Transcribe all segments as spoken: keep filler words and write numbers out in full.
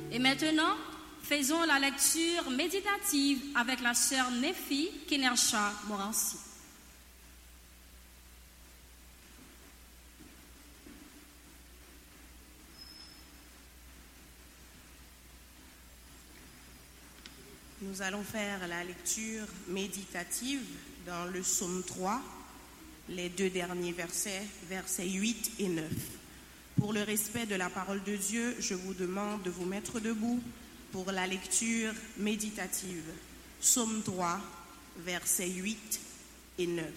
Et maintenant, faisons la lecture méditative avec la sœur Néfi Kenersha Morancy. Nous allons faire la lecture méditative dans le psaume trois, les deux derniers versets, versets huit et neuf. Pour le respect de la parole de Dieu, je vous demande de vous mettre debout pour la lecture méditative. Psaume trois, versets huit et neuf.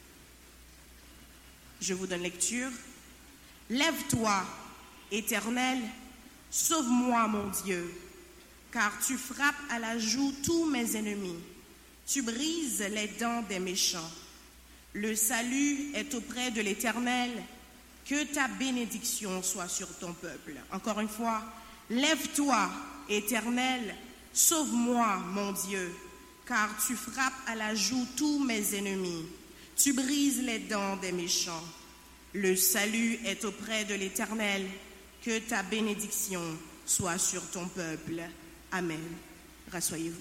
Je vous donne lecture. Lève-toi, Éternel, sauve-moi, mon Dieu. Car tu frappes à la joue tous mes ennemis. Tu brises les dents des méchants. Le salut est auprès de l'Éternel. Que ta bénédiction soit sur ton peuple. Encore une fois, lève-toi, Éternel, sauve-moi, mon Dieu, car tu frappes à la joue tous mes ennemis. Tu brises les dents des méchants. Le salut est auprès de l'Éternel. Que ta bénédiction soit sur ton peuple. Amen. Rassoyez-vous.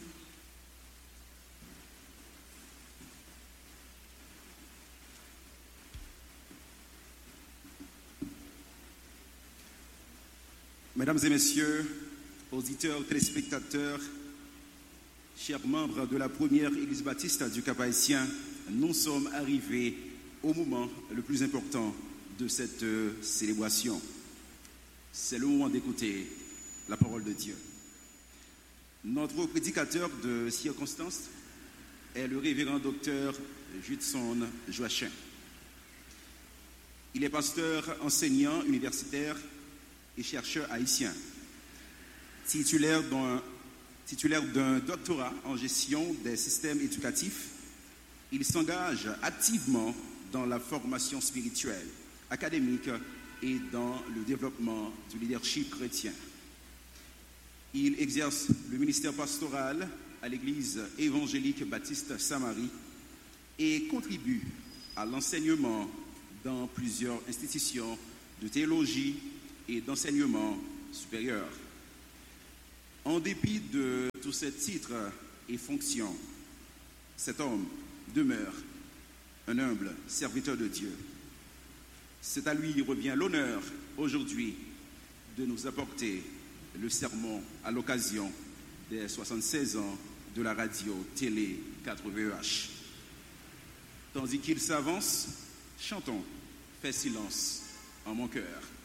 Mesdames et messieurs, auditeurs, téléspectateurs, chers membres de la première Église baptiste du Cap-Haïtien, nous sommes arrivés au moment le plus important de cette célébration. C'est le moment d'écouter la parole de Dieu. Notre prédicateur de circonstance est le révérend docteur Judson Joachim. Il est pasteur, enseignant universitaire et chercheur haïtien, titulaire d'un, titulaire d'un doctorat en gestion des systèmes éducatifs. Il s'engage activement dans la formation spirituelle, académique et dans le développement du leadership chrétien. Il exerce le ministère pastoral à l'église évangélique baptiste Saint-Marie et contribue à l'enseignement dans plusieurs institutions de théologie et d'enseignement supérieur. En dépit de tous ces titres et fonctions, cet homme demeure un humble serviteur de Dieu. C'est à lui revient l'honneur aujourd'hui de nous apporter le sermon à l'occasion des soixante-seize ans de la radio télé quatre V E H. Tandis qu'il s'avance, chantons, fais silence en mon cœur.